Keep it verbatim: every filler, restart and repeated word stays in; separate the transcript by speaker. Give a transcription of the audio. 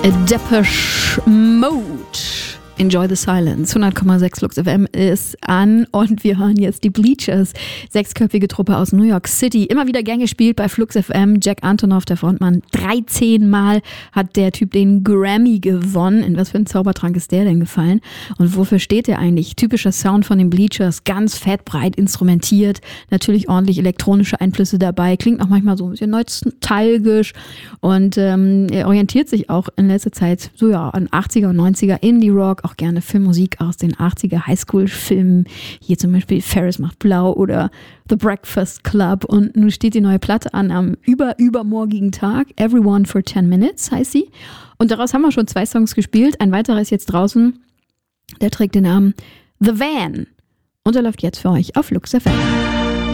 Speaker 1: Depeche Mode. Enjoy the Silence. hundert Komma sechs Flux F M ist an und wir hören jetzt die Bleachers. Sechsköpfige Truppe aus New York City. Immer wieder gern gespielt bei Flux F M. Jack Antonoff, der Frontmann. dreizehn Mal hat der Typ den Grammy gewonnen. In was für ein Zaubertrank ist der denn gefallen? Und wofür steht der eigentlich? Typischer Sound von den Bleachers. Ganz fett, breit instrumentiert. Natürlich ordentlich elektronische Einflüsse dabei. Klingt auch manchmal so ein bisschen nostalgisch. Und ähm, er orientiert sich auch in letzter Zeit so ja an achtziger und neunziger Indie-Rock. Auch gerne Filmmusik aus den achtziger Highschool-Filmen. Hier zum Beispiel Ferris macht blau oder The Breakfast Club. Und nun steht die neue Platte an am über-übermorgigen Tag. Everyone for ten minutes heißt sie. Und daraus haben wir schon zwei Songs gespielt. Ein weiterer ist jetzt draußen. Der trägt den Namen The Van. Und er läuft jetzt für euch auf Flux F M.